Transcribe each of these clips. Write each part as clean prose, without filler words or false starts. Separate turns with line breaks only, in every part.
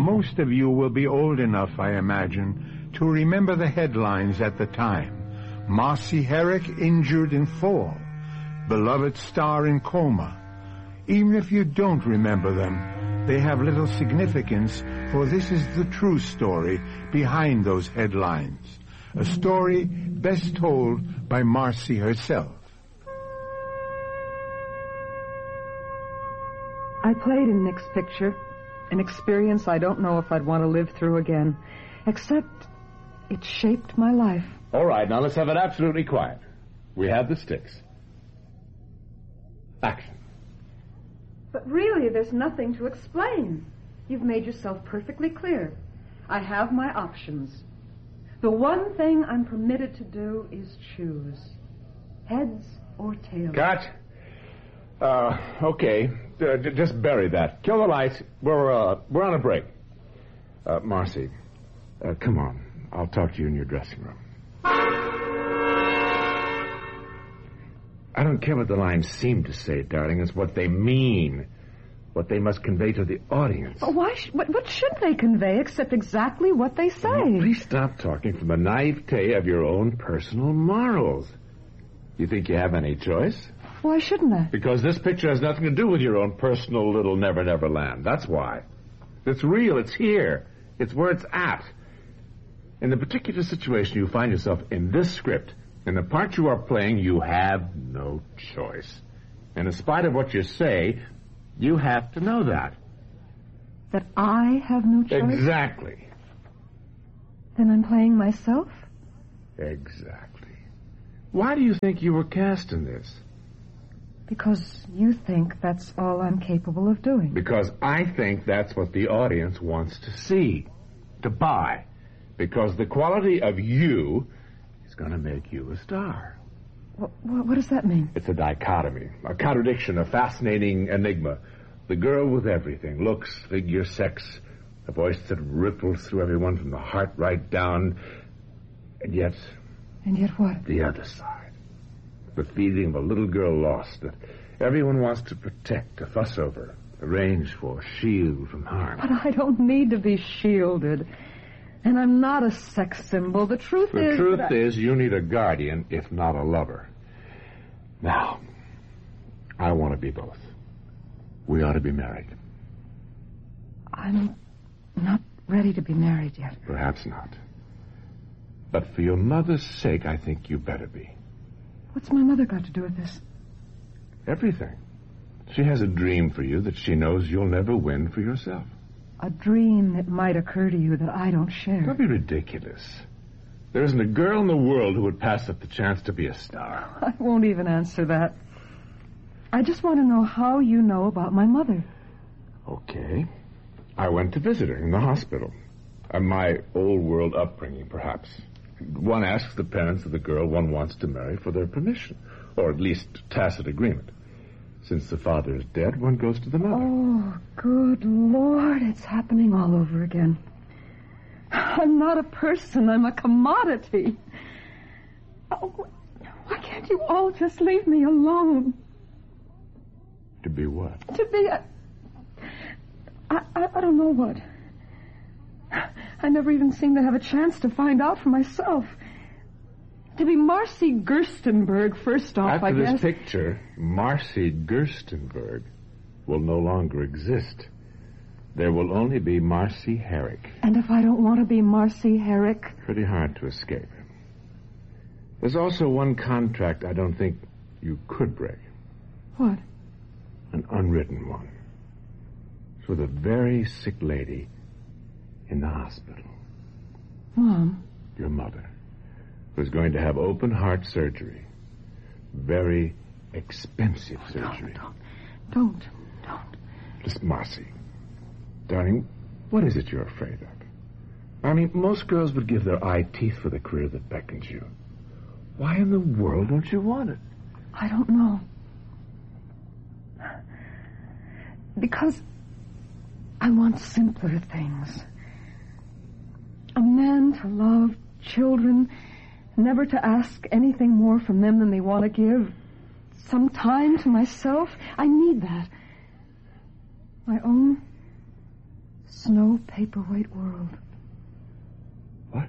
Most of you will be old enough, I imagine, to remember the headlines at the time. Marcy Herrick injured in fall. Beloved star in coma. Even if you don't remember them, they have little significance, for this is the true story behind those headlines. A story best told by Marcy herself.
I played in Nick's picture, an experience I don't know if I'd want to live through again, except it shaped my life.
All right, now let's have it absolutely quiet. We have the sticks. Action.
But really, there's nothing to explain. You've made yourself perfectly clear. I have my options. The one thing I'm permitted to do is choose. Heads or tails.
Cut. Okay. Just bury that. Kill the lights. We're on a break. Marcy, come on. I'll talk to you in your dressing room. I don't care what the lines seem to say, darling. It's what they mean. What they must convey to the audience.
But what should they convey except exactly what they say?
Please stop talking from the naivete of your own personal morals. You think you have any choice?
Why shouldn't I?
Because this picture has nothing to do with your own personal little Never Never Land. That's why. It's real. It's here. It's where it's at. In the particular situation you find yourself in this script, in the part you are playing, you have no choice. And in spite of what you say, you have to know that.
That I have no choice?
Exactly.
Then I'm playing myself?
Exactly. Why do you think you were cast in this?
Because you think that's all I'm capable of doing.
Because I think that's what the audience wants to see, to buy. Because the quality of you is going to make you a star.
What does that mean?
It's a dichotomy, a contradiction, a fascinating enigma. The girl with everything, looks, figure, sex, a voice that ripples through everyone from the heart right down. And yet...
And yet what?
The other side. The feeling of a little girl lost that everyone wants to protect, to fuss over, arrange for, shield from harm.
But I don't need to be shielded. And I'm not a sex symbol. The truth is
you need a guardian, if not a lover. Now, I want to be both. We ought to be married.
I'm not ready to be married yet.
Perhaps not. But for your mother's sake, I think you better be.
What's my mother got to do with this?
Everything. She has a dream for you that she knows you'll never win for yourself.
A dream that might occur to you that I don't share.
Don't be ridiculous. There isn't a girl in the world who would pass up the chance to be a star.
I won't even answer that. I just want to know how you know about my mother.
Okay. I went to visit her in the hospital. My old world upbringing, perhaps. One asks the parents of the girl one wants to marry for their permission, or at least tacit agreement. Since the father is dead, one goes to the mother.
Oh, good Lord, it's happening all over again. I'm not a person, I'm a commodity. Oh, why can't you all just leave me alone?
To be what?
To be I don't know what. I never even seem to have a chance to find out for myself. To be Marcy Gerstenberg, first off, I guess.
After this picture, Marcy Gerstenberg will no longer exist. There will only be Marcy Herrick.
And if I don't want to be Marcy Herrick?
Pretty hard to escape. There's also one contract I don't think you could break.
What?
An unwritten one. It's with a very sick lady in the hospital.
Mom?
Your mother. Who's going to have open heart surgery. Very expensive surgery.
Don't.
Just Marcy. Darling, what is it you're afraid of? I mean, most girls would give their eye teeth for the career that beckons you. Why in the world don't you want it?
I don't know. Because I want simpler things. A man to love, children, never to ask anything more from them than they want to give. Some time to myself. I need that. My own snow paperweight world.
What?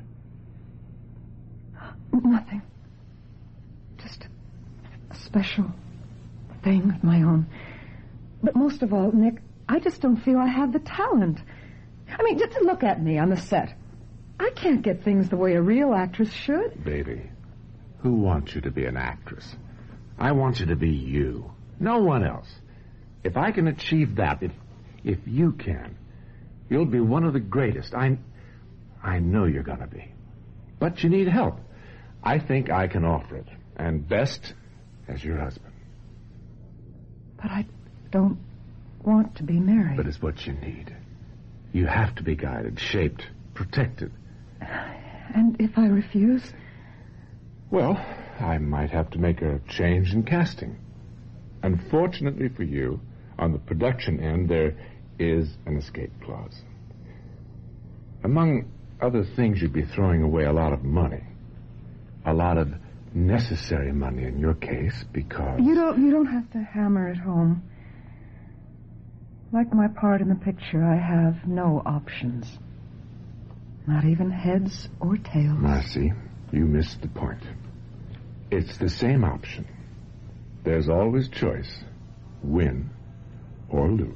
Nothing. Just a special thing of my own. But most of all, Nick, I just don't feel I have the talent. I mean, just to look at me on the set. I can't get things the way a real actress should.
Baby, who wants you to be an actress? I want you to be you. No one else. If I can achieve that, if you can, you'll be one of the greatest. I know you're going to be. But you need help. I think I can offer it. And best as your husband.
But I don't want to be married.
But it's what you need. You have to be guided, shaped, protected.
And if I refuse?
Well, I might have to make a change in casting. Unfortunately for you, on the production end, there is an escape clause. Among other things, you'd be throwing away a lot of money. A lot of necessary money in your case, because...
You don't have to hammer it home. Like my part in the picture, I have no options. Not even heads or tails.
Marcy, you missed the point. It's the same option. There's always choice. Win or lose.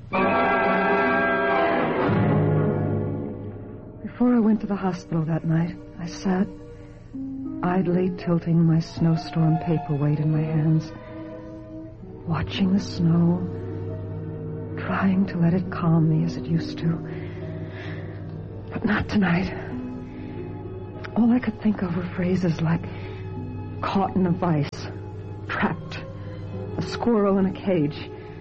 Before I went to the hospital that night, I sat idly tilting my snowstorm paperweight in my hands, watching the snow, trying to let it calm me as it used to. But not tonight. All I could think of were phrases like caught in a vice, trapped, a squirrel in a cage.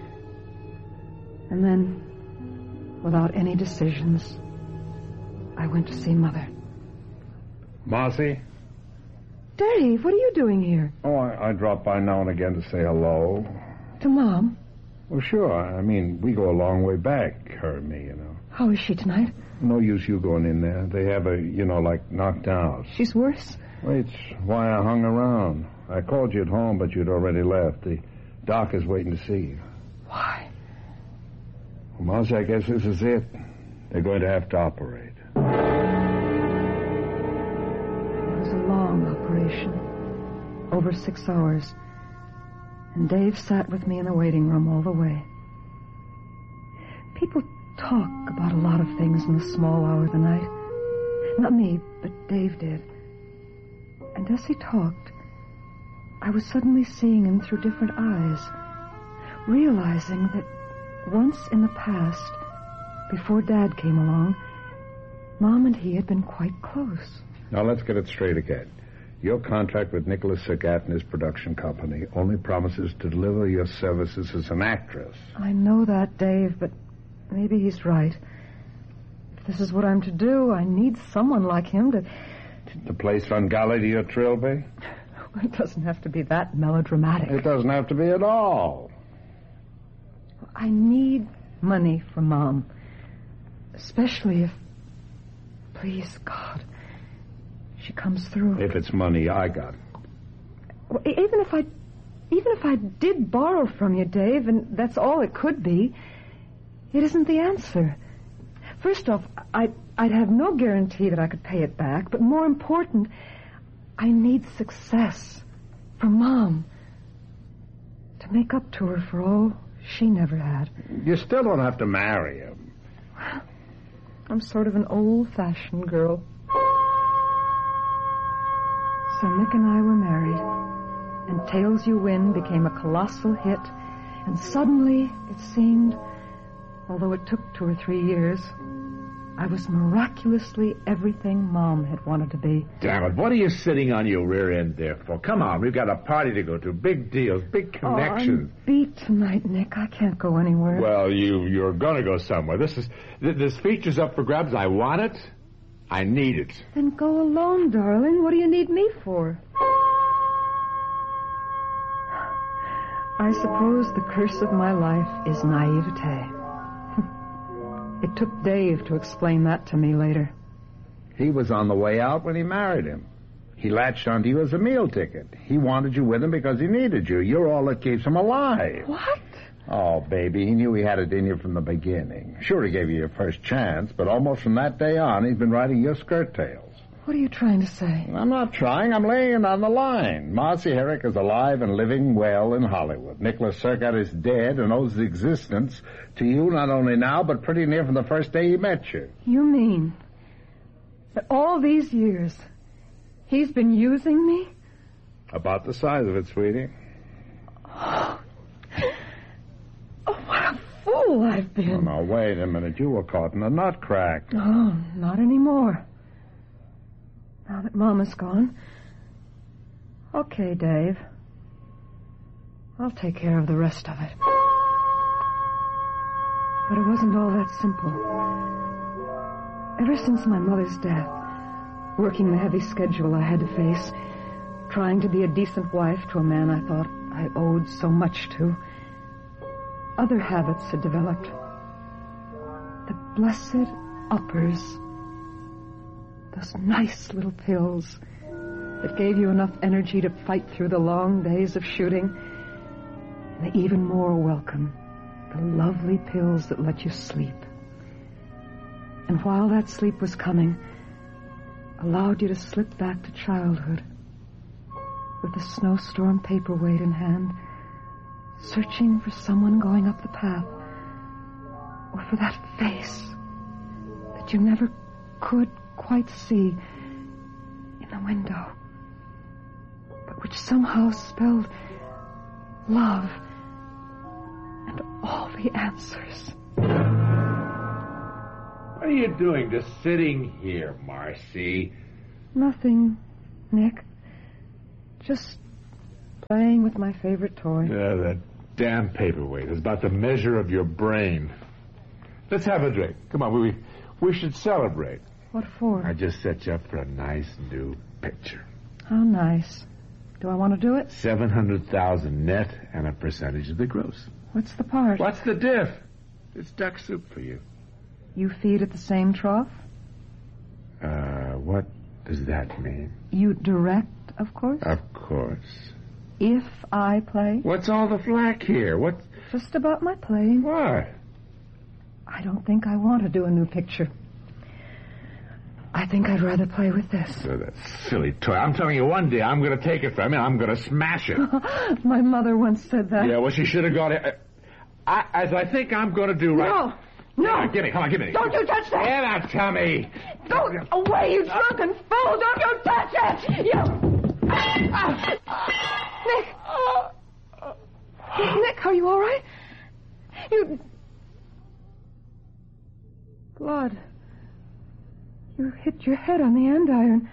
And then, without any decisions, I went to see Mother.
Marcy?
Dave, what are you doing here?
Oh, I drop by now and again to say hello.
To Mom?
Well, sure. I mean, we go a long way back, her and me, you know.
How is she tonight?
No use you going in there. They have her, like, knocked out.
She's worse?
Well, it's why I hung around. I called you at home, but you'd already left. The doc is waiting to see you.
Why?
Well, Marcy, I guess this is it. They're going to have to operate.
It was a long operation. Over 6 hours. And Dave sat with me in the waiting room all the way. People talk about a lot of things in the small hour of the night. Not me, but Dave did. And as he talked, I was suddenly seeing him through different eyes, realizing that once in the past, before Dad came along, Mom and he had been quite close.
Now, let's get it straight again. Your contract with Nicholas Sagat and his production company only promises to deliver your services as an actress.
I know that, Dave, but maybe he's right. If this is what I'm to do, I need someone like him to
play Svengali to your Trilby?
It doesn't have to be that melodramatic.
It doesn't have to be at all.
I need money for Mom. Especially if, please, God, she comes through.
If it's money, I got it.
Well, even if I did borrow from you, Dave, and that's all it could be, it isn't the answer. First off, I'd have no guarantee that I could pay it back, but more important, I need success for Mom to make up to her for all she never had.
You still don't have to marry him.
I'm sort of an old-fashioned girl. So Nick and I were married, and Tales You Win became a colossal hit, and suddenly, it seemed, although it took 2 or 3 years, I was miraculously everything Mom had wanted to be.
Damn it, what are you sitting on your rear end there for? Come on, we've got a party to go to, big deals, big connections.
I'm beat tonight, Nick. I can't go anywhere.
Well, you're going to go somewhere. This feature's up for grabs. I want it. I need it.
Then go alone, darling. What do you need me for? I suppose the curse of my life is naivete. It took Dave to explain that to me later.
He was on the way out when he married him. He latched onto you as a meal ticket. He wanted you with him because he needed you. You're all that keeps him alive.
What?
Oh, baby, he knew he had it in you from the beginning. Sure, he gave you your first chance, but almost from that day on, he's been riding your skirt tails.
What are you trying to say?
I'm not trying. I'm laying it on the line. Marcy Herrick is alive and living well in Hollywood. Nicholas Sergott is dead and owes his existence to you not only now, but pretty near from the first day he met you.
You mean that all these years he's been using me?
About the size of it, sweetie.
Oh, what a fool I've been.
Oh, now, wait a minute. You were caught in a nut crack.
Oh, not anymore. Now that Mama's gone. Okay, Dave. I'll take care of the rest of it. But it wasn't all that simple. Ever since my mother's death, working the heavy schedule I had to face, trying to be a decent wife to a man I thought I owed so much to, other habits had developed. The blessed uppers. Those nice little pills that gave you enough energy to fight through the long days of shooting. And the even more welcome, the lovely pills that let you sleep. And while that sleep was coming, allowed you to slip back to childhood with the snowstorm paperweight in hand, searching for someone going up the path, or for that face that you never could quite see in the window, but which somehow spelled love and all the answers.
What are you doing just sitting here, Marcy?
Nothing, Nick. Just playing with my favorite toy.
Yeah, that damn paperweight is about the measure of your brain. Let's have a drink. Come on, we should celebrate.
What for?
I just set you up for a nice new picture.
How nice. Do I want to do it?
700,000 net and a percentage of the gross.
What's the part?
What's the diff? It's duck soup for you.
You feed at the same trough?
What does that mean?
You direct, of course?
Of course.
If I play?
What's all the flack here? What?
Just about my playing.
What?
I don't think I want to do a new picture. I think I'd rather play with this.
Oh, that silly toy. I'm telling you, one day I'm going to take it from you and I'm going to smash it.
My mother once said that.
Yeah, well, she should have got it. As I think I'm going to do right...
No!
Yeah, give me, come on, give me.
Don't you touch that!
Get out, Tommy!
Go away, you drunken fool! Don't you touch it! Nick, are you all right? You... Blood. You hit your head on the andiron.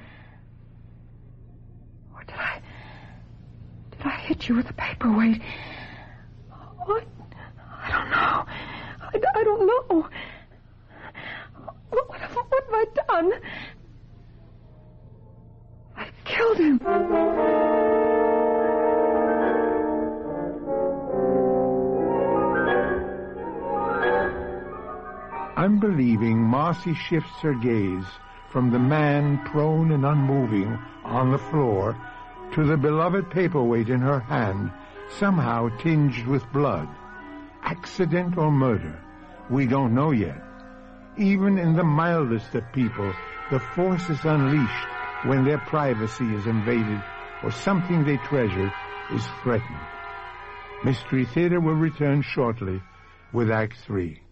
Or did I hit you with a paperweight? What? I don't know. I don't know. What have I done? I killed him.
Unbelieving, Marcy shifts her gaze from the man prone and unmoving on the floor to the beloved paperweight in her hand, somehow tinged with blood. Accident or murder? We don't know yet. Even in the mildest of people, the force is unleashed when their privacy is invaded or something they treasure is threatened. Mystery Theater will return shortly with Act 3.